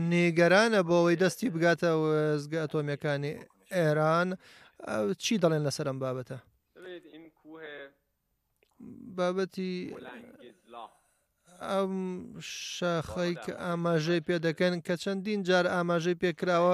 نیگەرانە بۆ ئەوەی دەستی بگاتە وێستگە ئەتۆمیەکانی ئێران. چی دەڵێن لەسەر ئەم بابەتە؟ بابەتی ئەم شاخەی کە ئاماژەی پێ دەکەن کە چەندین جار ئاماژەی پێکراوە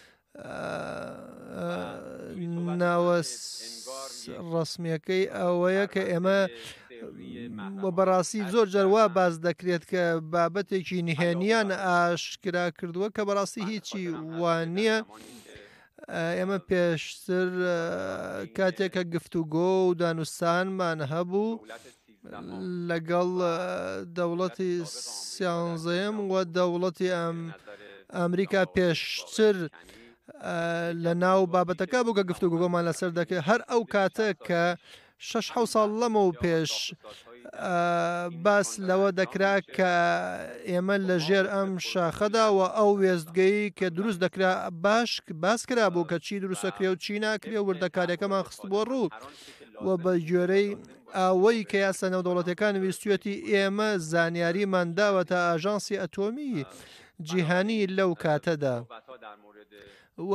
ناوە ڕسمیەکەی ئەوەیە کە ئێمە بەڕاستی زۆر جەروا باز دەکرێت کە بابەتێکی نهێنیان ئاشکرا کردووە کە بەڕاستی هیچی وانە. ئێمە پێشتر کاتێکە گفتوگۆ و دانوستانمان هەبوو لەگەڵ دەوڵەتی سیانزەیەم و دەوڵەتی ئەمریکا پێشتر لە ناو بابەتەکە بوو کە گفتوگۆمان لەسەر دەکرێت. هەر ئەو کاتە کە 6 ساڵ لەمە و پێش باس لەوە دەکرا کە ئێمە لە ژێر ئەم شاخەدا و ئەو وێستگەی کە دروست دەکرا باس کرا بوو کە چی دروستەکرێ و چی ناکرێ و وردەکارەکەمان خست بۆ ڕوو و بە گوێرەی ئەوەی کە یاسا نێودەوڵەتەکان ویستوێتی ئێمە زانیاریمان داوەتە ئاژانسی ئەتۆمی جیهانی لەو کاتەدا و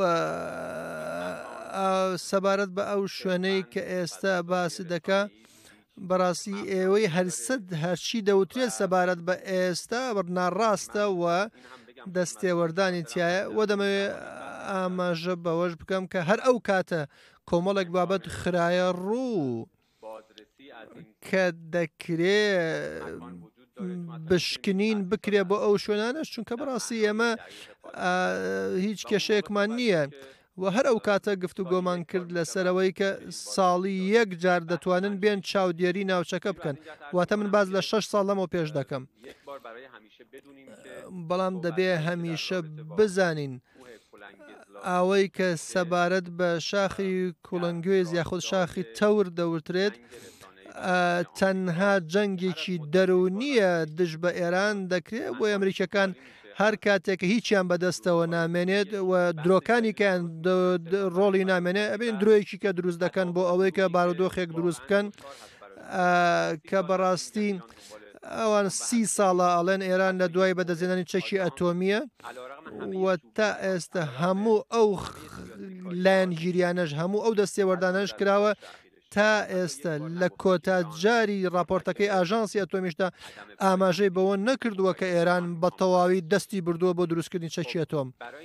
سەبارەت بە ئەو شوێنەی کە ئێستا باسی دەکا بەڕاستی ئێوەی هەرسەد هەرچی دەوترێت سەبارەت بە ئێستا ناڕاستە و دەستێوەردانی تایە و دەمەوێت ئاماژە بەوەش بکەم کە هەر ئەو کاتە کۆمەڵێک بابەت خراە ڕوو کە دەکرێت بشکنین بکرێ بۆ ئەو شوێنانش چونکە بەڕاستی ئێمە هیچ کێشەیەکمان نییە و هەر ئەو کاتە گفتوگۆمان کرد لەسەرەوەی کە ساڵی یەک جار دەتوانن بێن چاودێری ناوچەکە بکەن واتە من باز لە 6 ساڵ لەمەوە پێش دەکەم. بەڵام دەبێ هەمیشە بزانین ئەوەی کە سەبارەت بە شاخی کوڵنگوێز یاخود شاخی تەور دەورترێت تەنها جەنگێکی دەرونیە دژ بە ئێران دەکرێت بۆ ئەمریکەکان هەر کاتێکە هیچیان بەدەستەوە نامێنێت و درۆکانی کەیان ڕۆڵی نامێنێت ئەبێن درۆیەکی کە دروست دەکەن بۆ ئەوەی کە بارودۆخێک دروست بکەن کە بەڕاستی ئەوان 30 ساڵە ئەڵێن ئێران لە دوای بەدەستێنانی چەکی ئەتۆمیە و تا ئێستا هەموو ئەو لایەنگیریانەش هەموو ئەو دەستێوەردانەش کراوە تا ئێستا لە کۆتاجاری راپۆرتەکەی ئاژانسی ئەتۆمیشدا ئاماژەی بەوە نەکردووە کە ئێران بە تەواوی دەستی بردووە بۆ دروستکردنی چەکی ئەتۆم.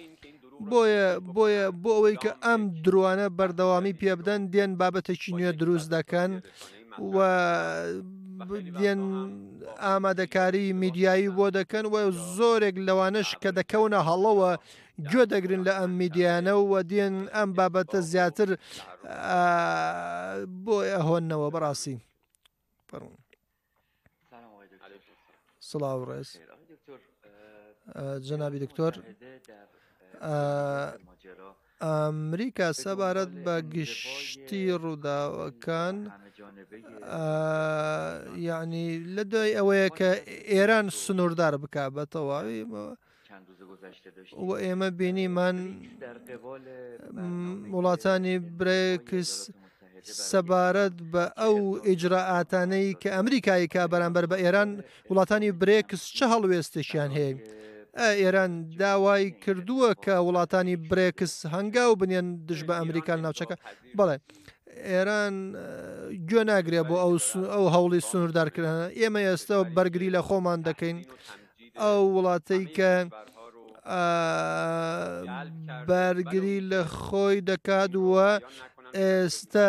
بۆیە بۆ ئەوەی کە ئەم دروانە بەردەوامی پێ بدەن دێن بابەتێکی نوێ دروست دەکەن و دێن ئامادەکاری میدیایی بۆ دەکەن و زۆرێک لەوانش کە دەکەونە هەڵەوە گوێ دەگرن لە ئەم میدیانە و دێن ئەم بابەتە زیاتر بۆ ئەهۆنەوە بەڕاستی. سڵاو ڕێز جەنابی دکتۆر، ئەمریکا سەبارەت بە گشتی ڕووداوەکان یعنی لە دوای ئەوەیە کە ئێران سنووردار بک بە تەواوی و ئێمە بینیمان وڵاتانی برێکس سەبارەت بە ئەو ئیجراعاتانەی کە ئەمریکایی کا بەرامبەر بە ئێران وڵاتانی برێکس چه هەڵوێستێکیان هەیە؟ ئێران داوای کردووە کە وڵاتانی برێکس هەنگاو بنێن دژ بە ئەمریکا ناوچەکە. بەڵێ ئێران گوێ ناگرێ بۆ ئەو هەوڵی سنووردارکردنە. ئێمە ئێستا بەرگری لە خۆمان دەکەین ئەو وڵاتەی کە بەرگری لە خۆی دەکات وە ئێستا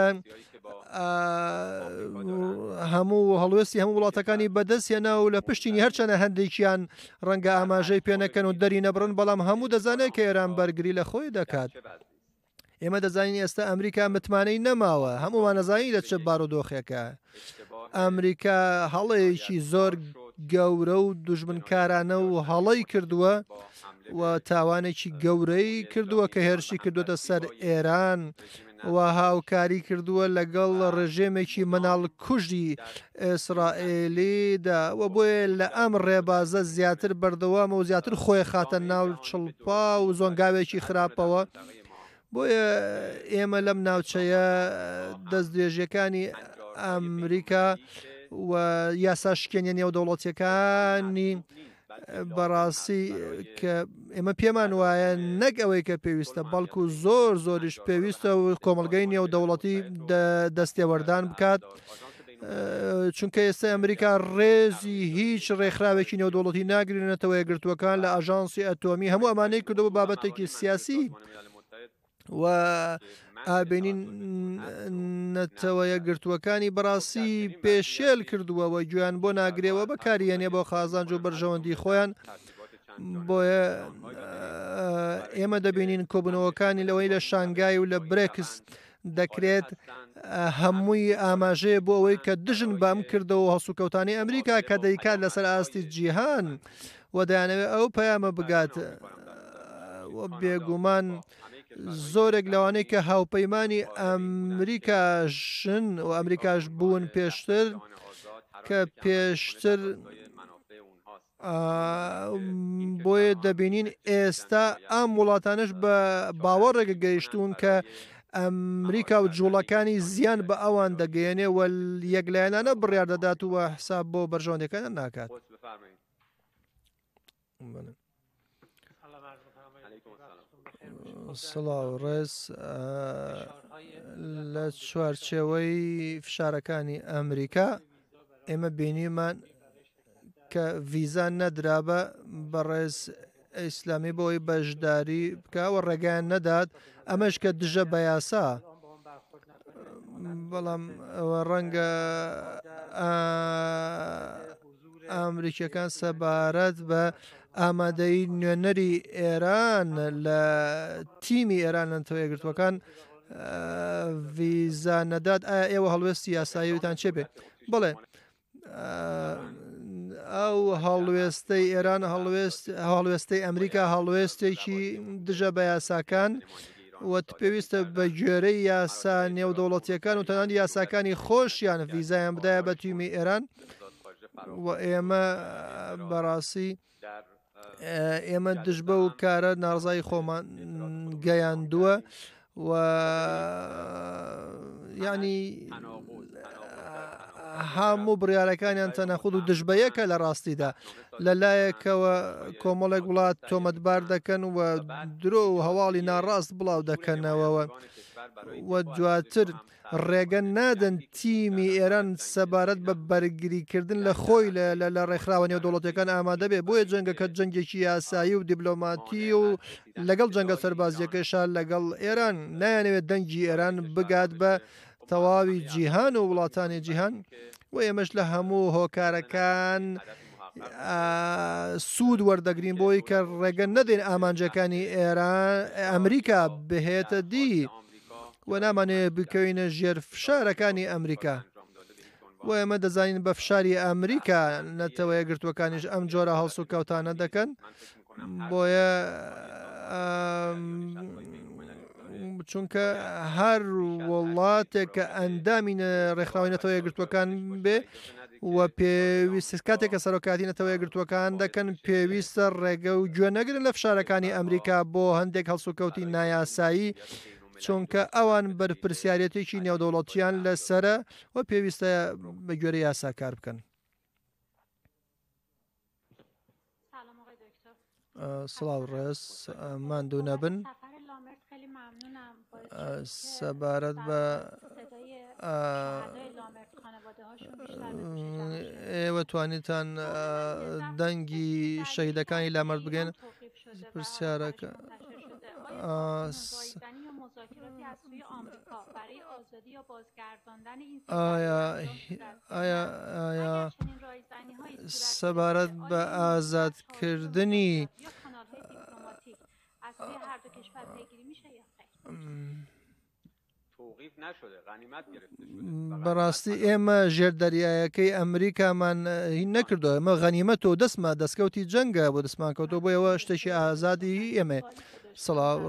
هەموو هەڵوێستی هەموو وڵاتەکانی بەدەستێنە و لە پشتینی هەرچەنە هەندێکیان ڕەنگە ئاماژەی پێ نەکەن و دەری نەبڕن، بەڵام هەموو دەزانێت کە ئێران بەرگری لە خۆی دەکات. ئێمە دەزانین ئێستا ئەمریکا متمانەی نەماوە، هەموومان نەزانین لە چه بارودۆخێکە. ئەمریکا هەڵەیەکی زۆر گەورە و دوژمنکارانە و هەڵەی کردووە و تاوانێکی گەورەی کردووە کە هێرشی کردوتە سەر ئێران و هاوکاری کردووە لەگەڵ ڕێژێمێکی مناڵ کوژی ئیسرائیلیدا و بۆیە لە ئەم ڕێبازە زیاتر بەردەوامە و زیاتر خۆی خاتە ناو چڵپا و زۆنگاوێکی خراپەوە. بۆیە ئێمە لەم ناوچەیە دەستدرێژیەکانی ئەمریکا و یاسا شکێنە نێودەوڵەتیەکانی بەڕاستی کە ئێمە پێمان وایە نەک ئەوەی کە پێویستە بەڵکو زۆریش پێویستە و کۆمەلگەی نێودەوڵەتی دەستێوەردان بکات چونکە ئێستا ئەمریکا ڕێزی هیچ ڕێکخراوێکی نێودوڵەتی ناگرێنێتەوە یەکگرتووەکان لە ئاژانسی ئەتۆمی هەموو ئەمانەی کردەوە بابەتێکی سیاسی و ئابینین نەتەوە یەکگرتووەکانی بەڕاستی پێشێل کردووەوە گویان بۆ ناگرێەوە بەکاریێنێ بۆ خازانج و بەرژەوەندی خۆیان بۆیە ئێمە دەبینین کۆبنەوەکانی لەوەی لە شانگای و لە برێکس دەکرێت هەمووی ئاماژەیە بۆ ئەوەی کە دژن بام کردەوە هەسوکەوتانی ئەمریکا کە دەیکات لەسەر ئاستی جیهان و دەیانەوێت ئەو پەیامە بگات بێگومان زۆرێک لەوانەیە کە هاوپەیمانی ئەمریکاشن و ئەمریکاش بوون پێشتر کە پێشتر بۆیە دەبینین ئێستا ئەم وڵاتانش بە باوەڕێک گەیشتون کە ئەمریکا و جوڵەکانی زیان بە ئەوان دەگەیەنێ و یەکلایەنانە بڕیار دەدات و حساب بۆ بەرژەوەندەکانە ناکات. سڵاو ڕێز لە چوارچێوەی فشارەکانی ئەمریکا ئێمە بینیمان کە ڤیزان نەدرابە بەڕێز ئیسلامی بۆی بەشداری بکەوە ڕێگەیان نەدات ئەمەش کە دژە بە یاسا بەڵام ئەوە ڕەنگە ئامریکیەکان سەبارەت بە ئامادەی نوێنەری ئێران لە تیمی ئێران لەنەوە یەکگرتووەکان ڤیزا نەدات ئایا ئێوە هەڵوێستی یاساییتان چێ بێ بڵێ ئەو هەڵوێستەی ئێران هەڵوێستەی ئەمریکا هەڵوێستێکی دژە بە یاساکان وت پێویستە بە گوێرەی یاسا نێودەوڵەتیەکان و تەنانەت یاساکانی خۆشیان ڤیزایان بدایە بە تویمی ئێران و ئێمە بەڕاستی ئێمە دژ بە و کارە ناڕزای خۆمان گەیاندووە و یعنی هەموو بڕیارەکانیان تەنەخود و دژبەیەکە لە ڕاستیدا لەلایەکەوە کۆمەڵێک وڵات تۆمەتبار دەکەن و درۆ و هەواڵی ناڕاست بڵاو دەکەنەوەەوە و دواتر ڕێگە نادەن تیمی ئێران سەبارەت بە بەرگریکردن لە خۆی لە ڕێکخراوە نێودوڵەتیەکان ئامادە بێ بۆیە جەنگەکە جەنگێکی یاسایی و دیبلۆماتی و لەگەڵ جەنگە سەربازیەکەشا لەگەڵ ئێران نایانەوێت دەنگی ئێران بگات بە تەواوی جیهان و وڵاتانی جیهان و ئێمەش لە هەموو هۆکارەکان سوود وەردەگرین بۆی کە ڕێگە نەدەین ئامانجەکانی ئەمریکا بهێتە دی و نامانێت بکەوینە ژێر فشارەکانی ئەمریکا و ئێمە دەزانین بە فشاری ئەمریکا نەتەوە یەکگرتووەکانیش ئەم جۆرە هەڵسو کەوتانە دەکەن بۆیە چونکە هەر وڵاتێک کە ئەندامی ڕێکخراوی یەکگرتووەکان بێ و پێویست کاتێک کە سەرۆکاتی نەتەوە یەکگرتووەکان دەکەن پێویستە ڕێگە و گوێ نەگرن لە فشارەکانی ئەمریکا بۆ هەندێک هەڵسوکەوتی نایاسایی چونکە ئەوان بەرپرسیارەتێکی نێودەوڵەتیان لەسرە و پێویستە بە گوێرە یاسا کار بکەن. سڵاو ڕێز ماندوو نەبن سەبارەت بە ئێوە توانیتان دەنگی شەهیدەکانی لامەرد بگەن پرسیارەکە ئایا سەبارەت بە ئازادکردنی بەڕاستی ئێمە ژێردەریایەکەی ئەمریکامان هین نەکردو ئەمە غەنیمەت و دەستمە دەستکەوتی جەنگە بۆ دەستمان کەوتۆ بۆ ئەوە شتێکی ئازادی ئێمە سڵاو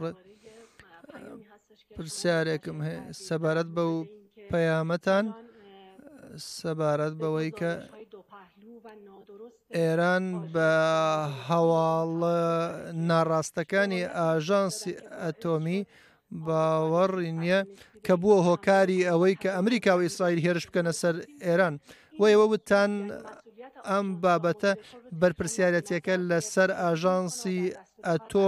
پرسیارێکم هەیە سەبارەت بە و پەیامەتان سەبارەت بەوەی کە ئێران بە هەواڵە ناڕاستەکانی ئاژانسی ئەتۆمی باوەڕی نییە کە بووە هۆکاری ئەوەی کە ئەمریکا و ئیسرائیل هێرش بکەنە سەر ئێران و ئێوە وتان ئەم بابەتە بەرپرسیارەتەکە لەسەر ئاژانسی ئەتۆ